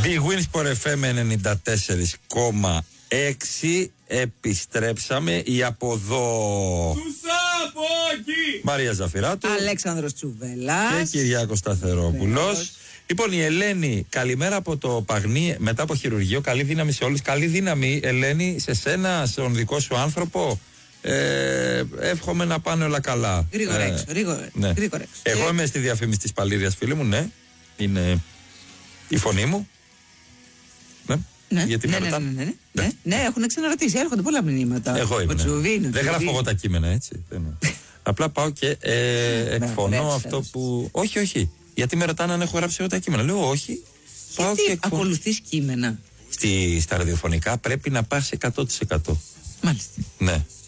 Big Wins for FM 94,6. Επιστρέψαμε. Η από εδώ Μαρία Ζαφυράτου, Αλέξανδρος Τσουβέλλας και Κυριάκος Σταθερόπουλος. Λοιπόν, η Ελένη, καλημέρα από το Παγνί μετά από χειρουργείο. Καλή δύναμη σε όλους. Καλή δύναμη, Ελένη, σε σένα, στον δικό σου άνθρωπο. Εύχομαι να πάνε όλα καλά. Γρήγορα έξω. Ναι. Εγώ είμαι στη διαφήμιση της Παλήριας, φίλοι μου, ναι. Είναι η φωνή μου. Ναι. Γιατί ναι, έχουν ξαναρωτήσει, έρχονται πολλά μηνύματα. Εγώ είμαι. Δεν γράφω εγώ τα κείμενα, έτσι. Απλά πάω και εκφωνώ αυτό που. Όχι. Γιατί με ρωτάνε αν έχω γράψει εγώ τα κείμενα. Λέω όχι. Γιατί ακολουθείς κείμενα? Στα ραδιοφωνικά πρέπει να πας 100%. Μάλιστα. Ναι.